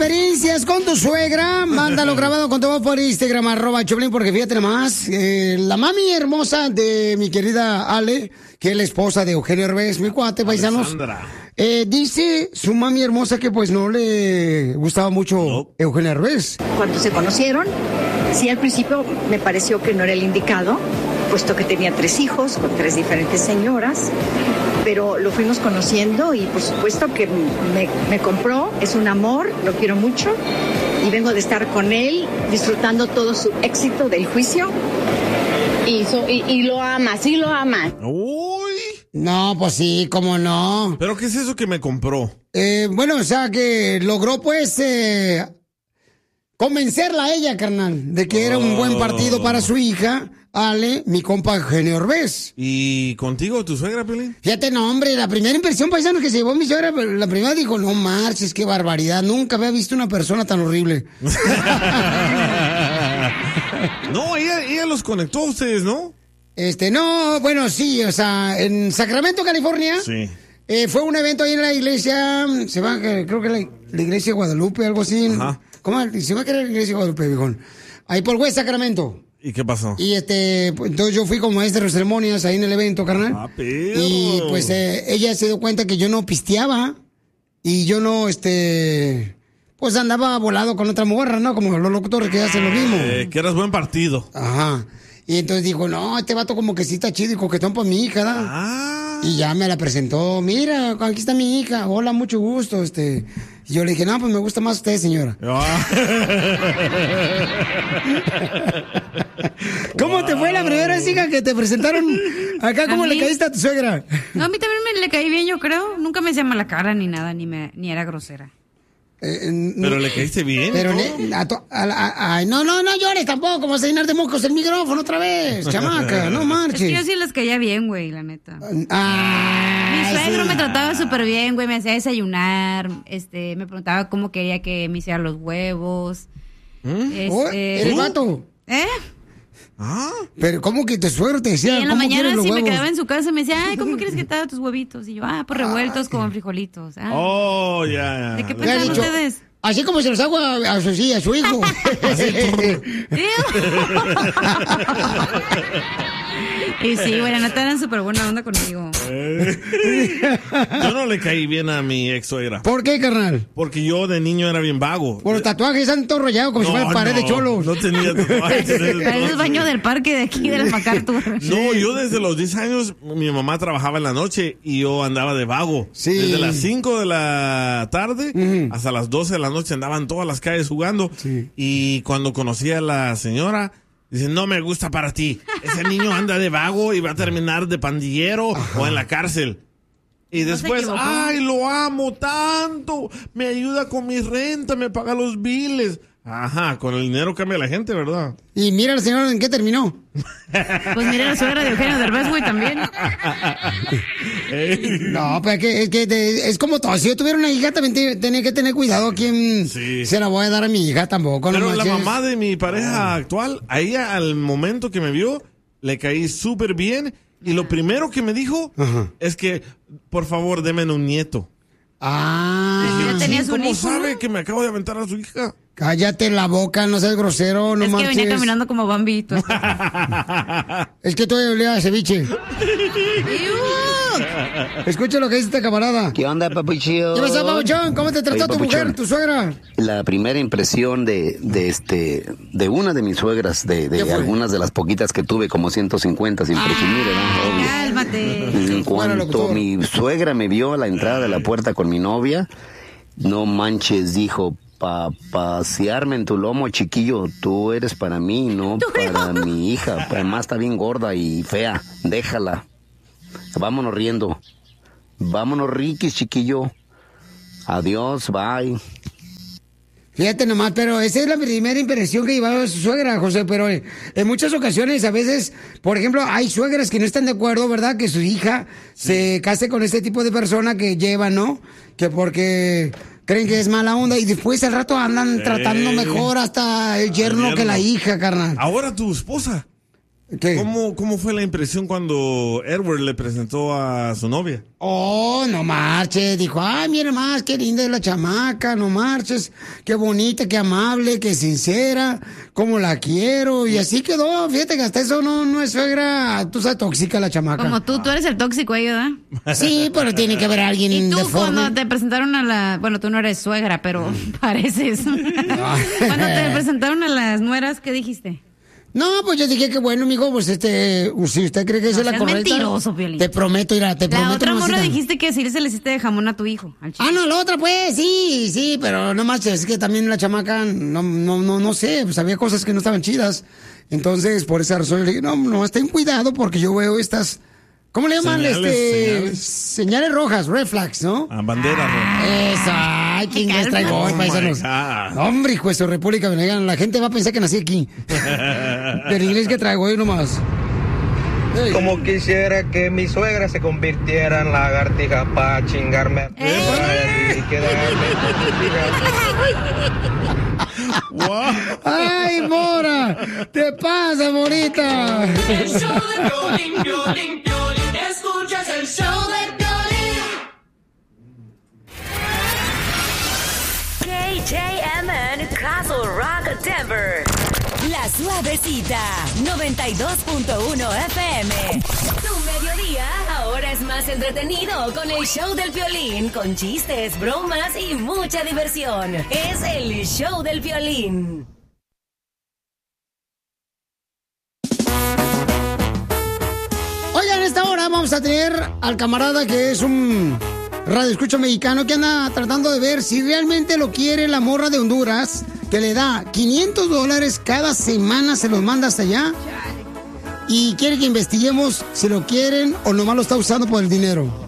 experiencias con tu suegra, mándalo grabado con tu voz por Instagram, @Choplin, porque fíjate nomás, la mami hermosa de mi querida Ale, que es la esposa de Eugenio Derbez, mi cuate, paisanos. Dice su mami hermosa que pues no le gustaba mucho Eugenio Derbez. Cuando se conocieron, sí, al principio me pareció que no era el indicado, puesto que tenía 3 hijos con 3 diferentes señoras, pero lo fuimos conociendo y por supuesto que me compró, es un amor, lo quiero mucho y vengo de estar con él disfrutando todo su éxito del juicio. Y lo ama, sí lo ama. Uy. No, pues sí, cómo no. ¿Pero qué es eso que me compró? Bueno, o sea que logró pues convencerla a ella, carnal, de que era un buen partido para su hija, Ale, mi compa Eugenio Derbez. ¿Y contigo, tu suegra, Pelín? Fíjate, no, hombre, la primera impresión, paisano, que se llevó mi suegra, la primera dijo, no marches, qué barbaridad, nunca había visto una persona tan horrible. No, ella los conectó a ustedes, ¿no? No, bueno, sí, o sea, en Sacramento, California. Sí. Fue un evento ahí en la iglesia, creo que la iglesia de Guadalupe, algo así. Ajá. ¿Cómo? Se va a querer la iglesia de Guadalupe, viejón. Ahí por West Sacramento. ¿Y qué pasó? Y pues, entonces yo fui como maestro de ceremonias ahí en el evento, carnal. Ah, pero... Y pues ella se dio cuenta que yo no pisteaba y yo no, pues andaba volado con otra morra, ¿no? Como los locutores que hacen lo mismo. Que eras buen partido. Ajá. Y entonces dijo, no, este vato como que sí está chido y coquetón para mi hija, ¿da? Ah. Y ya me la presentó, mira, aquí está mi hija, hola, mucho gusto, Y yo le dije, no, pues me gusta más usted, señora. ¿Cómo te fue la primera hija que te presentaron acá? ¿Cómo le caíste a tu suegra? No, a mí también me le caí bien, yo creo. Nunca me hacía mala cara ni nada, ni era grosera. Pero le caíste bien. Pero no llores tampoco, vas a llenar de mocos el micrófono otra vez, chamaca, no marches. Es que yo sí les caía bien, güey, la neta. Mi suegro me trataba súper bien, güey, me hacía desayunar, me preguntaba cómo quería que me hiciera los huevos. ¿Eres vato? Pero ¿cómo que tu suegro te decía? Y en la mañana si me quedaba en su casa y me decía, ay, ¿cómo quieres que te haga tus huevitos? Y yo, pues revueltos con frijolitos. Ya. ¿De qué pensaban ustedes? Así como se los hago a su hijo. Y sí, güey, la neta eran súper buena onda conmigo. Yo no le caí bien a mi ex suegra. ¿Por qué, carnal? Porque yo de niño era bien vago. Por los tatuajes están todos rayados como si fuera pared de cholos. No tenía tatuajes. Parece el baño del parque de aquí, del MacArthur. No, yo desde los 10 años, mi mamá trabajaba en la noche y yo andaba de vago. Sí. Desde las 5 de la tarde hasta las 12 de la noche andaba en todas las calles jugando. Sí. Y cuando conocí a la señora, dice, no me gusta para ti. Ese niño anda de vago y va a terminar de pandillero o en la cárcel. Y después, ay, lo amo tanto. Me ayuda con mi renta, me paga los biles. Ajá, con el dinero cambia la gente, ¿verdad? Y mira la señora en qué terminó. Pues mira la suegra de Eugenio Derbez, güey, también. No, pero es como todo. Si yo tuviera una hija, también tenía que tener cuidado a quién se la voy a dar a mi hija tampoco. Pero la mamá de mi pareja actual, a ella al momento que me vio, le caí súper bien. Y lo primero que me dijo es que, por favor, denme un nieto. ¿Ya tenías un hijo? ¿Cómo sabe que me acabo de aventar a su hija? Cállate la boca, no seas grosero, no marches. Es que venía caminando como Bambito. Es que todavía olía a ceviche. Escucha lo que dice este camarada. ¿Qué onda, papuchón? ¿Qué pasó, papuchón? ¿Cómo te trató tu mujer, tu suegra? La primera impresión de una de mis suegras, de algunas de las poquitas que tuve, como 150, sin presumir, ¿verdad? Cálmate. En cuanto mi suegra me vio a la entrada de la puerta con mi novia, no manches, dijo, pasearme en tu lomo, chiquillo, tú eres para mí, no para mi hija. Además está bien gorda y fea, déjala. Vámonos riendo. Vámonos riquis, chiquillo. Adiós, bye. Fíjate nomás, pero esa es la primera impresión que llevaba su suegra, José, pero en muchas ocasiones, a veces, por ejemplo, hay suegras que no están de acuerdo, ¿verdad? Que su hija se case con este tipo de persona que lleva, ¿no? Que porque creen que es mala onda y después al rato andan tratando mejor hasta el yerno que la hija, carnal. Ahora tu esposa. ¿Qué? ¿Cómo fue la impresión cuando Edward le presentó a su novia? Oh, no marches. Dijo, ay, mira más, qué linda es la chamaca, no marches. Qué bonita, qué amable, qué sincera, cómo la quiero. Y así quedó. Fíjate que hasta eso no es suegra, tú sabes, tóxica la chamaca. Como tú eres el tóxico ahí, ¿verdad? Sí, pero tiene que haber alguien ¿Y tú deforme? cuando te presentaron a la... Bueno, tú no eres suegra, pero pareces. Cuando te presentaron a las nueras, ¿qué dijiste? No, pues yo dije que bueno, mijo, pues si usted cree que esa es la correcta. Mentiroso, Piolín. Te prometo, te prometo. La otra morra mamacita. dijiste que sí se le hiciste de jamón a tu hijo. No, la otra pues, sí, pero no manches, es que también la chamaca, no sé, pues había cosas que no estaban chidas. Entonces, por esa razón le dije, no, ten cuidado porque yo veo estas... ¿Cómo le llaman? Señales rojas, red flags, ¿no? Banderas rojas. Esa, ay, ¿quién les traigo hoy, paisanos? Hombre, hijo de su República Dominicana, la gente va a pensar que nací aquí. Pero inglés que traigo hoy nomás. Hey. Como quisiera que mi suegra se convirtiera en lagartija para chingarme y quedarme. Wow. ¡Ay, Mora! ¡Te pasa, Morita! El show de Piolín. Escuchas el show de Piolín. KJMN Castle Rock, Denver. La Suavecita, 92.1 FM. Tu mediodía ahora es más entretenido con el show del Piolín, con chistes, bromas y mucha diversión. Es el show del Piolín. Oigan, en esta hora vamos a tener al camarada que es un radioescucha mexicano que anda tratando de ver si realmente lo quiere la morra de Honduras, que le da $500 cada semana, se los manda hasta allá. Y quiere que investiguemos si lo quieren o nomás lo está usando por el dinero.